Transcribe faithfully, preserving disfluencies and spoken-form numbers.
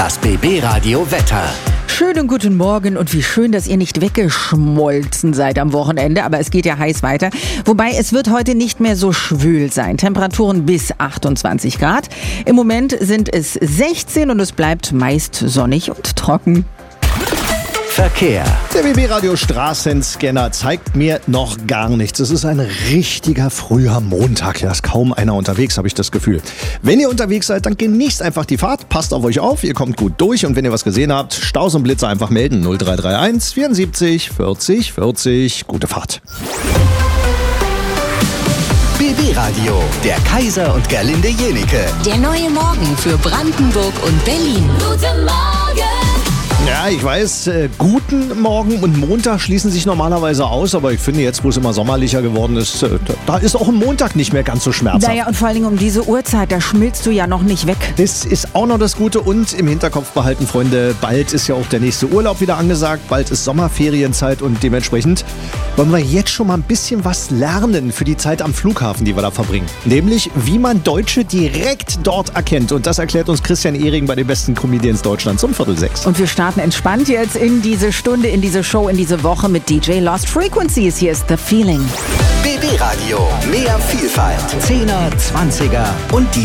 Das B B-Radio Wetter. Schönen guten Morgen und wie schön, dass ihr nicht weggeschmolzen seid am Wochenende, aber es geht ja heiß weiter. Wobei es wird heute nicht mehr so schwül sein. Temperaturen bis achtundzwanzig Grad. Im Moment sind es sechzehn und es bleibt meist sonnig und trocken. Verkehr. Der B B-Radio Straßenscanner zeigt mir noch gar nichts. Es ist ein richtiger früher Montag. Da ist kaum einer unterwegs, habe ich das Gefühl. Wenn ihr unterwegs seid, dann genießt einfach die Fahrt. Passt auf euch auf, ihr kommt gut durch. Und wenn ihr was gesehen habt, Staus und Blitze einfach melden. null drei drei eins vierundsiebzig vierzig vierzig. Gute Fahrt. B B-Radio, der Kaiser und Gerlinde Jenike. Der neue Morgen für Brandenburg und Berlin. Guten Morgen! Ja, ich weiß, äh, guten Morgen und Montag schließen sich normalerweise aus, aber ich finde jetzt, wo es immer sommerlicher geworden ist, äh, da ist auch ein Montag nicht mehr ganz so schmerzhaft. Naja, und vor allen Dingen um diese Uhrzeit, da schmilzt du ja noch nicht weg. Das ist auch noch das Gute und im Hinterkopf behalten, Freunde, bald ist ja auch der nächste Urlaub wieder angesagt, bald ist Sommerferienzeit und dementsprechend wollen wir jetzt schon mal ein bisschen was lernen für die Zeit am Flughafen, die wir da verbringen. Nämlich, wie man Deutsche direkt dort erkennt und das erklärt uns Christian Ehring bei den besten Comedians Deutschlands um Viertel sechs. Und wir starten entspannt jetzt in diese Stunde, in diese Show, in diese Woche mit D J Lost Frequencies. Hier ist The Feeling. B B-Radio, mehr Vielfalt. Zehner, Zwanziger und die